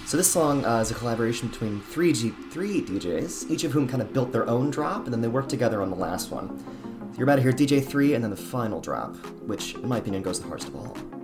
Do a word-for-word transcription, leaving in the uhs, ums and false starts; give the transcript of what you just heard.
So this song uh, is a collaboration between three, G- three D Js, each of whom kind of built their own drop, and then they worked together on the last one. You're about to hear D J three and then the final drop, which, in my opinion, goes the hardest of all.